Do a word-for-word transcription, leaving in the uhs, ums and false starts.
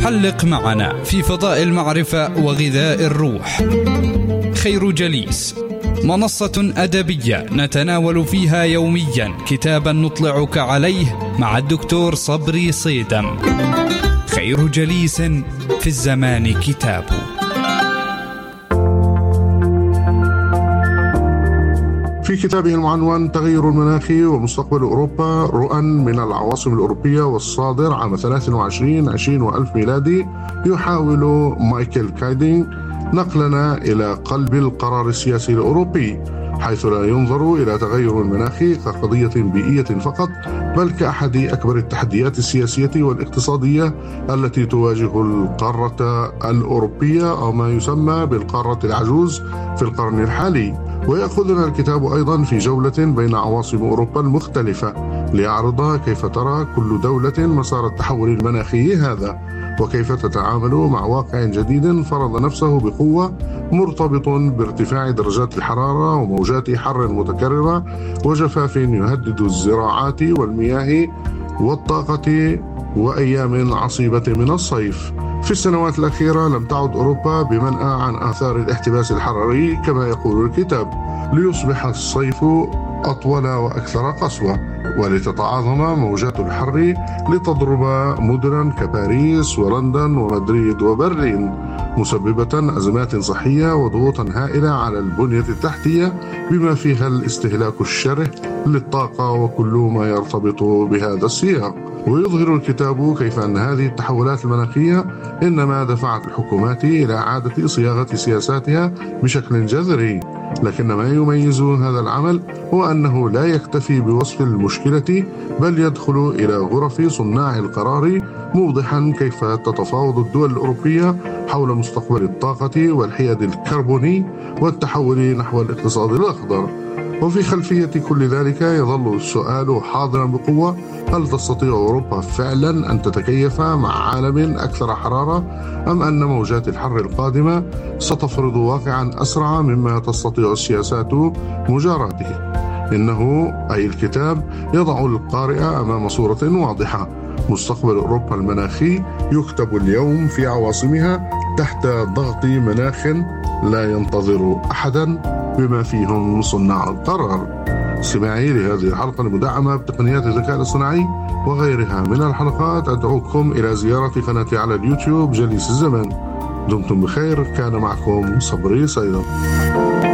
حلق معنا في فضاء المعرفة وغذاء الروح. خير جليس، منصة أدبية نتناول فيها يوميا كتابا نطلعك عليه مع الدكتور صبري صيدم. خير جليس في الزمان كتاب. في كتابه المعنون تغير المناخ ومستقبل أوروبا رؤى من العواصم الأوروبية والصادر عام ثلاثة وعشرين عشرين وألف ميلادي، يحاول مايكل كايدينغ نقلنا إلى قلب القرار السياسي الأوروبي، حيث لا ينظر إلى تغير المناخ كقضية بيئية فقط، بل كأحد أكبر التحديات السياسية والاقتصادية التي تواجه القارة الأوروبية أو ما يسمى بالقارة العجوز في القرن الحالي. ويأخذنا الكتاب أيضا في جولة بين عواصم أوروبا المختلفة ليعرض كيف ترى كل دولة مسار التحول المناخي هذا، وكيف تتعامل مع واقع جديد فرض نفسه بقوة مرتبط بارتفاع درجات الحرارة وموجات حر متكررة وجفاف يهدد الزراعات والمياه والطاقة وأيام عصيبة من الصيف. في السنوات الأخيرة لم تعد أوروبا بمنأى عن آثار الاحتباس الحراري كما يقول الكتاب، ليصبح الصيف أطول وأكثر قسوة، ولتتعاظم موجات الحر لتضرب مدنا كباريس ولندن ومدريد وبرلين، مسببة أزمات صحية وضغوطا هائلة على البنية التحتية بما فيها الاستهلاك الشره للطاقة وكل ما يرتبط بهذا السياق. ويظهر الكتاب كيف أن هذه التحولات المناخية إنما دفعت الحكومات إلى إعادة صياغة سياساتها بشكل جذري، لكن ما يميز هذا العمل هو أنه لا يكتفي بوصف المشكلة بل يدخل إلى غرف صناع القرار، موضحا كيف تتفاوض الدول الأوروبية حول مستقبل الطاقة والحياد الكربوني والتحول نحو الاقتصاد الأخضر. وفي خلفية كل ذلك يظل السؤال حاضرا بقوة: هل تستطيع أوروبا فعلا أن تتكيف مع عالم أكثر حرارة، أم أن موجات الحر القادمة ستفرض واقعا أسرع مما تستطيع السياسات مجاراته؟ إنه أي الكتاب يضع القارئ أمام صورة واضحة: مستقبل أوروبا المناخي يكتب اليوم في عواصمها تحت ضغط مناخ لا ينتظر أحدا بما فيهم صناع القرار. استماعي لهذه الحلقة المدعمة بتقنيات الذكاء الاصطناعي وغيرها من الحلقات، أدعوكم إلى زيارة قناتي على اليوتيوب جليس الزمان. دمتم بخير، كان معكم صبري صيدم.